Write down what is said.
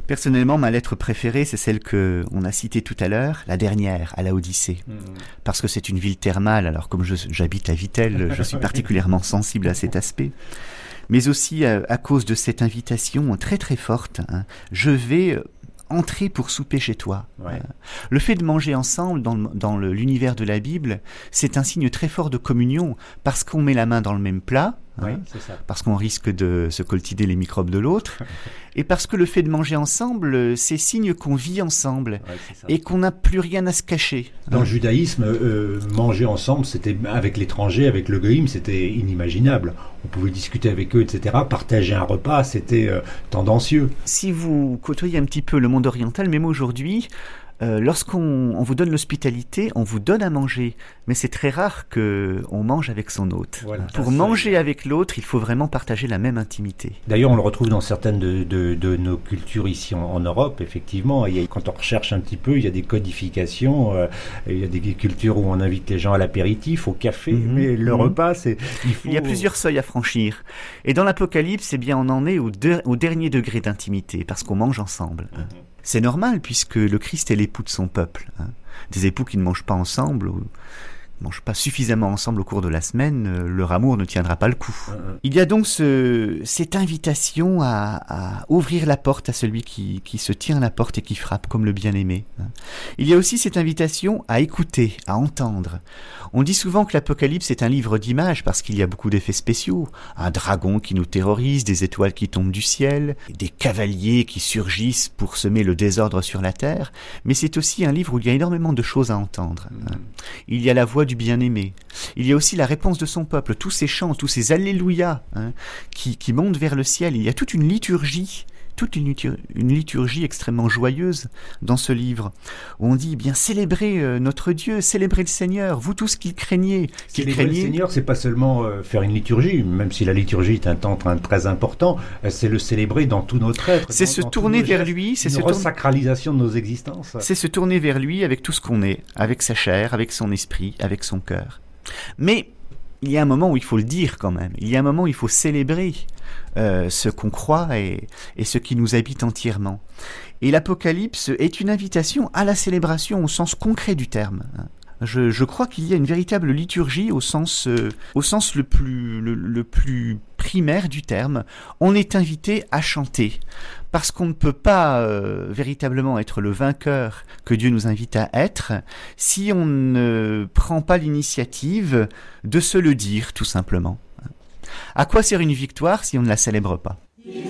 Personnellement, ma lettre préférée, c'est celle que on a citée tout à l'heure, la dernière, à Laodicée. Parce que c'est une ville thermale, alors comme j'habite à Vittel, je suis particulièrement sensible à cet aspect. Mais aussi à cause de cette invitation très très forte. Je vais entrer pour souper chez toi. Ouais. Le fait de manger ensemble dans l'univers de la Bible, c'est un signe très fort de communion, parce qu'on met la main dans le même plat, Oui, c'est ça. parce qu'on risque de se coltider les microbes de l'autre, et parce que le fait de manger ensemble, c'est signe qu'on vit ensemble, C'est ça. et qu'on n'a plus rien à se cacher. Dans le judaïsme, manger ensemble, c'était avec l'étranger, avec le goïm, c'était inimaginable. On pouvait discuter avec eux, etc. Partager un repas, c'était tendancieux. Si vous côtoyez un petit peu le monde oriental, même aujourd'hui, lorsqu'on vous donne l'hospitalité, on vous donne à manger, mais c'est très rare qu'on mange avec son hôte. Voilà. Pour manger avec l'autre, il faut vraiment partager la même intimité. D'ailleurs, on le retrouve dans certaines de nos cultures ici en Europe, effectivement. Quand on recherche un petit peu, il y a des codifications, il y a des cultures où on invite les gens à l'apéritif, au café, mais le repas, Il y a plusieurs seuils à franchir. Et dans l'Apocalypse, eh bien, on en est au dernier degré d'intimité, parce qu'on mange ensemble. C'est normal, puisque le Christ est l'époux de son peuple. Des époux qui ne mangent pas ensemble, ou ne mangent pas suffisamment ensemble au cours de la semaine, leur amour ne tiendra pas le coup. Il y a donc cette invitation à ouvrir la porte à celui qui se tient à la porte et qui frappe, comme le bien-aimé. Il y a aussi cette invitation à écouter, à entendre. On dit souvent que l'Apocalypse est un livre d'images parce qu'il y a beaucoup d'effets spéciaux. Un dragon qui nous terrorise, des étoiles qui tombent du ciel, des cavaliers qui surgissent pour semer le désordre sur la terre. Mais c'est aussi un livre où il y a énormément de choses à entendre. Il y a la voix du bien-aimé. Il y a aussi la réponse de son peuple, tous ces chants, tous ces alléluia qui montent vers le ciel. Il y a toute une liturgie extrêmement joyeuse dans ce livre, où on dit, bien, célébrez notre Dieu, célébrez le Seigneur, vous tous qui craignez. Célébrer le Seigneur, c'est pas seulement faire une liturgie, même si la liturgie est un temps très important, c'est le célébrer dans tout notre être. C'est se tourner vers lui, c'est une resacralisation de nos existences. C'est se tourner vers lui avec tout ce qu'on est, avec sa chair, avec son esprit, avec son cœur. Mais il y a un moment où il faut le dire quand même. Il y a un moment où il faut célébrer ce qu'on croit et ce qui nous habite entièrement. Et l'Apocalypse est une invitation à la célébration au sens concret du terme. Je crois qu'il y a une véritable liturgie au sens le plus primaire du terme. On est invité à chanter parce qu'on ne peut pas véritablement être le vainqueur que Dieu nous invite à être si on ne prend pas l'initiative de se le dire tout simplement. À quoi sert une victoire si on ne la célèbre pas ?